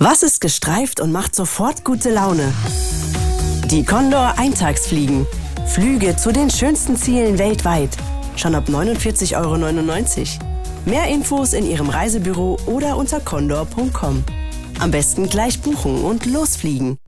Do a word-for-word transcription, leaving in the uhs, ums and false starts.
Was ist gestreift und macht sofort gute Laune? Die Condor Eintagsfliegen. Flüge zu den schönsten Zielen weltweit. Schon ab neunundvierzig Euro neunundneunzig. Mehr Infos in Ihrem Reisebüro oder unter condor punkt com. Am besten gleich buchen und losfliegen.